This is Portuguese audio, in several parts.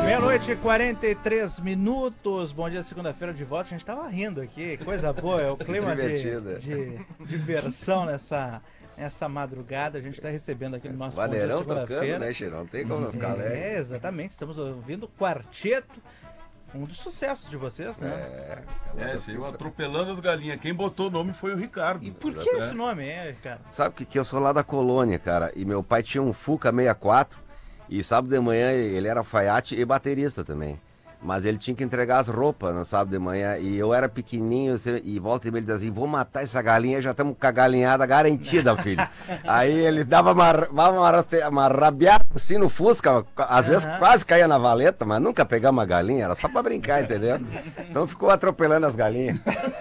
Meia-noite e 43 minutos. Bom dia, segunda-feira de volta. A gente tava rindo aqui, coisa boa. É o clima de diversão nessa madrugada. A gente tá recebendo aqui no nosso Bom Dia Segunda-feira. Né, Cheirão? Não tem como não ficar alegre. É, exatamente. Estamos ouvindo o Quarteto, um dos sucessos de vocês, né? Saiu atropelando as galinhas. Quem botou o nome foi o Ricardo. E por que esse nome, Ricardo? Sabe que eu sou lá da colônia, cara, e meu pai tinha um Fuca 64, e sábado de manhã ele era alfaiate e baterista também. Mas ele tinha que entregar as roupas no sábado de manhã, e eu era pequenininho, e volta e meia ele dizia assim, vou matar essa galinha, já estamos com a galinhada garantida, filho. Aí ele dava uma rabiada assim no Fusca, às vezes quase caía na valeta, mas nunca pegava uma galinha, era só pra brincar, entendeu? Então ficou atropelando as galinhas.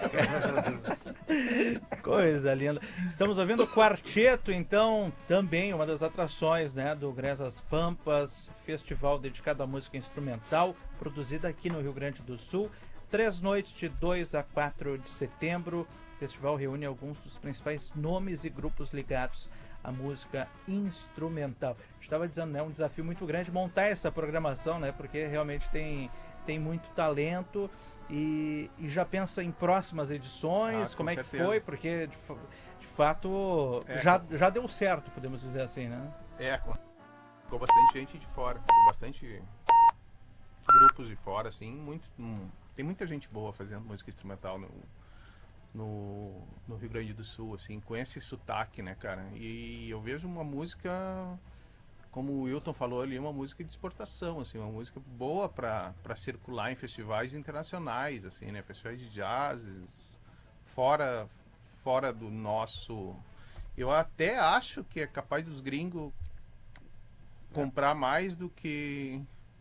Coisa linda. Estamos ouvindo o Quarteto, então, também uma das atrações, né, do Gresas Pampas, festival dedicado à música instrumental, produzida aqui no Rio Grande do Sul. 3 noites de 2 a 4 de setembro. O festival reúne alguns dos principais nomes e grupos ligados à música instrumental. Estava dizendo, né, um desafio muito grande montar essa programação, né, porque realmente tem muito talento. E já pensa em próximas edições, como é que foi? Porque de fato já deu certo, podemos dizer assim, né? Ficou bastante gente de fora, bastante grupos de fora, assim, tem muita gente boa fazendo música instrumental no Rio Grande do Sul, assim, com esse sotaque, né, cara? E eu vejo uma música, como o Wilton falou ali, uma música de exportação, assim, uma música boa para circular em festivais internacionais, assim, né, festivais de jazz, fora do nosso. Eu até acho que é capaz dos gringos comprar mais do que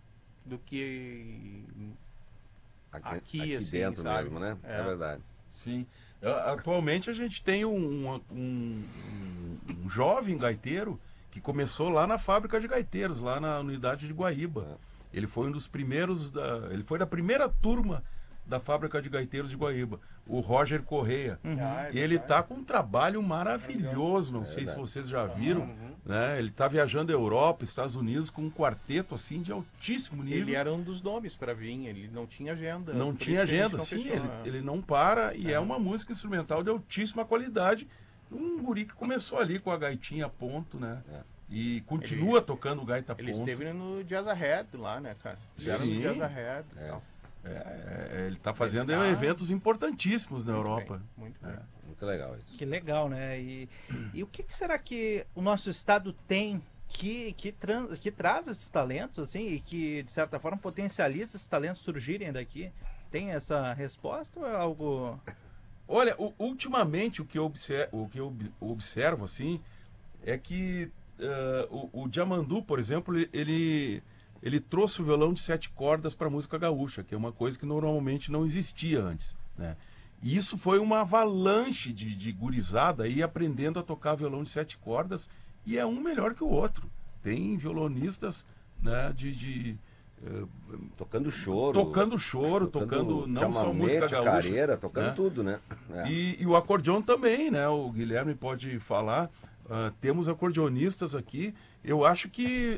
aqui assim, dentro sabe? mesmo, né? É verdade. Sim. Atualmente a gente tem um jovem gaiteiro que começou lá na fábrica de gaiteiros, lá na unidade de Guaíba. Ele foi um dos primeiros, ele foi da primeira turma da fábrica de gaiteiros de Guaíba, o Roger Correia. E ele está com um trabalho maravilhoso, não sei se vocês já viram, né? Ele está viajando a Europa, Estados Unidos, com um quarteto assim de altíssimo nível. Ele era um dos nomes para vir, ele não tinha agenda. Não tinha agenda, sim, ele não para, e é uma música instrumental de altíssima qualidade. Um guri que começou ali com a gaitinha a ponto, né? E continua tocando gaita a ponto. Ele esteve no Jazz Ahead lá, né, cara? Sim. No Jazz Ahead e tal. Ele está fazendo eventos importantíssimos na Europa. Muito bem. Muito legal isso. Que legal, né? E o que será que o nosso estado tem que traz esses talentos, assim, e que, de certa forma, potencializa esses talentos surgirem daqui? Tem essa resposta ou é algo... Olha, ultimamente o que eu observo assim é que o Djamandu, por exemplo, ele trouxe o violão de 7 cordas para a música gaúcha, que é uma coisa que normalmente não existia antes, né? E isso foi uma avalanche de gurizada aí aprendendo a tocar violão de 7 cordas, e é um melhor que o outro. Tem violonistas, né, tocando choro, tocando não só música gaúcha, careira, tocando, né, tudo, né? E o acordeão também, né? O Guilherme pode falar. Temos acordeonistas aqui. Eu acho que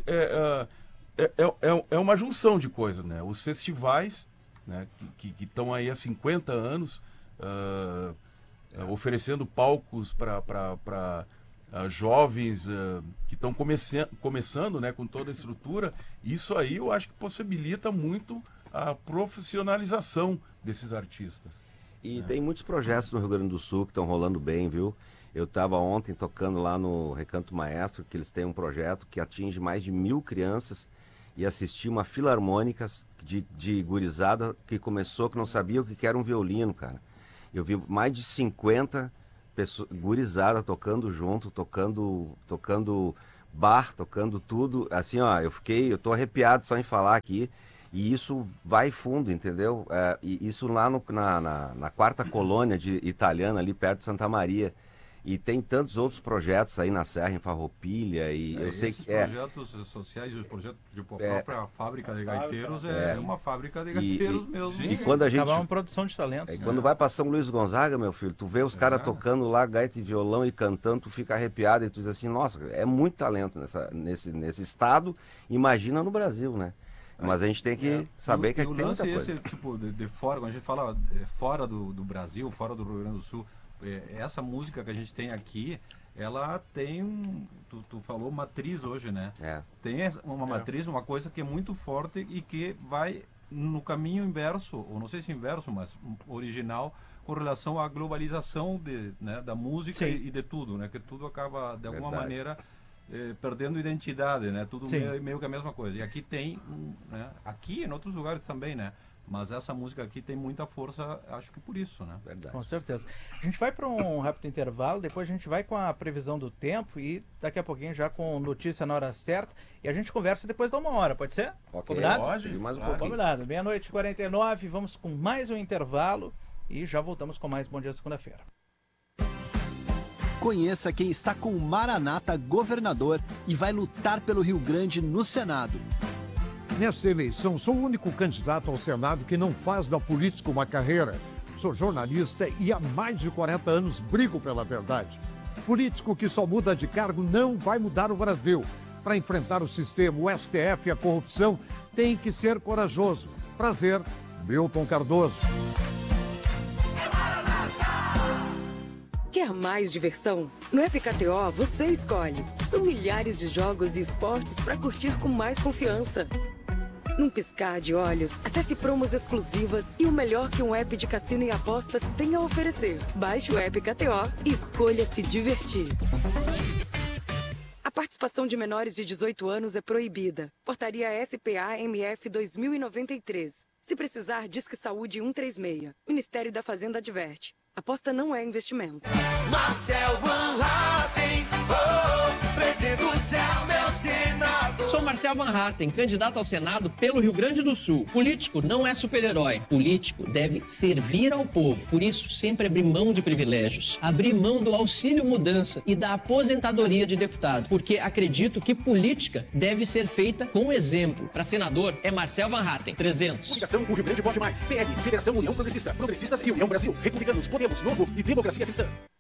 é uma junção de coisas, né? Os festivais, né, que estão aí há 50 anos oferecendo palcos para jovens que estão começando, né, com toda a estrutura. Isso aí eu acho que possibilita muito a profissionalização desses artistas. E tem muitos projetos no Rio Grande do Sul que estão rolando bem, viu? Eu estava ontem tocando lá no Recanto Maestro, que eles têm um projeto que atinge mais de 1.000 crianças, e assisti uma filarmônica de gurizada que começou, que não sabia o que era um violino, cara. Eu vi mais de 50 gurizada tocando junto, tocando bar, tocando tudo, assim, ó, eu tô arrepiado só em falar aqui, e isso vai fundo, entendeu? E isso lá na quarta colônia italiana, ali perto de Santa Maria, e tem tantos outros projetos aí na Serra, em Farroupilha, e eu sei que... projetos sociais, o projeto de própria fábrica de gaiteiros é uma fábrica de gaiteiros mesmo. Sim, e quando a gente... uma produção de talentos. Quando vai pra São Luís Gonzaga, meu filho, tu vê os caras tocando lá gaita e violão e cantando, tu fica arrepiado e tu diz assim, nossa, é muito talento nesse estado, imagina no Brasil, né? Mas a gente tem que saber que aqui tem muita coisa. Esse tipo de fora, quando a gente fala fora do Brasil, fora do Rio Grande do Sul, essa música que a gente tem aqui, ela tem tu falou matriz hoje, né? Tem uma matriz, uma coisa que é muito forte e que vai no caminho inverso, ou não sei se inverso, mas original, com relação à globalização da música e de tudo, né? Que tudo acaba, de alguma maneira, perdendo identidade, né? Tudo meio que a mesma coisa. E aqui tem, né? Aqui em outros lugares também, né? Mas essa música aqui tem muita força, acho que por isso, né? Verdade. Com certeza. A gente vai para um rápido intervalo, depois a gente vai com a previsão do tempo e daqui a pouquinho já com notícia na hora certa. E a gente conversa depois de 1 hora, pode ser? Combinado? Pode. Mais um pouquinho. Combinado. 00:49, vamos com mais um intervalo e já voltamos com mais Bom Dia Segunda-feira. Conheça quem está com o Maranata governador e vai lutar pelo Rio Grande no Senado. Nesta eleição, sou o único candidato ao Senado que não faz da política uma carreira. Sou jornalista e há mais de 40 anos brigo pela verdade. Político que só muda de cargo não vai mudar o Brasil. Para enfrentar o sistema, o STF e a corrupção, tem que ser corajoso. Prazer, Milton Cardoso. Quer mais diversão? No App KTO você escolhe. São milhares de jogos e esportes para curtir com mais confiança. Num piscar de olhos, acesse promos exclusivas e o melhor que um app de cassino e apostas tem a oferecer. Baixe o App KTO e escolha se divertir. A participação de menores de 18 anos é proibida. Portaria SPA-MF 2093. Se precisar, Disque Saúde 136. Ministério da Fazenda adverte. Aposta não é investimento. Marcel Van Hatten, 300 é o meu Senado. Sou Marcel Van Hatten, candidato ao Senado pelo Rio Grande do Sul. Político não é super-herói. Político deve servir ao povo. Por isso, sempre abrir mão de privilégios. Abrir mão do auxílio mudança e da aposentadoria de deputado. Porque acredito que política deve ser feita com exemplo. Para senador, é Marcel Van Hatten, 300. Publicação O Rio Grande Vote Mais. PL, Federação União Progressista. Progressistas e União Brasil. Republicanos, Podemos, Novo e Democracia Cristã.